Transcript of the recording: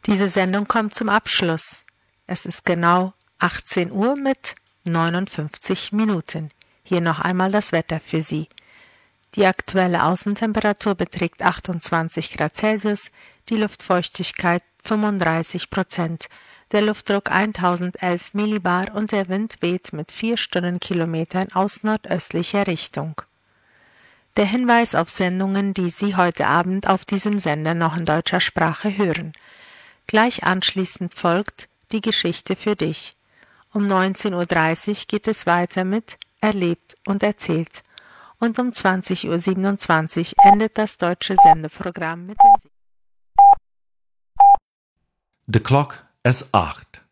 Diese Sendung kommt zum Abschluss. Es ist genau 18 Uhr mit 59 Minuten. Hier noch einmal das Wetter für Sie. Die aktuelle Außentemperatur beträgt 28 Grad Celsius, die Luftfeuchtigkeit 35%, der Luftdruck 1011 Millibar und der Wind weht mit 4 Stundenkilometern aus nordöstlicher Richtung. Der Hinweis auf Sendungen, die Sie heute Abend auf diesem Sender noch in deutscher Sprache hören. Gleich anschließend folgt die Geschichte für dich. Um 19:30 Uhr geht es weiter mit Erlebt und erzählt. Und um 20:27 Uhr endet das deutsche Sendeprogramm mit den The clock is 8.